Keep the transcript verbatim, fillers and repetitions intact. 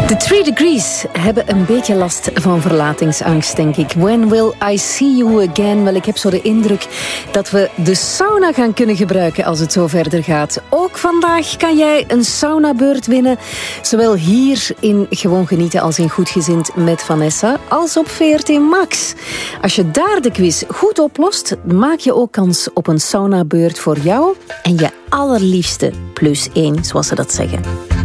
De Three Degrees hebben een beetje last van verlatingsangst, denk ik. When will I see you again? Wel, ik heb zo de indruk dat we de sauna gaan kunnen gebruiken als het zo verder gaat. Ook vandaag kan jij een saunabeurt winnen. Zowel hier in Gewoon Genieten als in Goedgezind met Vanessa, als op V R T Max. Als je daar de quiz goed oplost, maak je ook kans op een saunabeurt voor jou en je allerliefste plus één, zoals ze dat zeggen.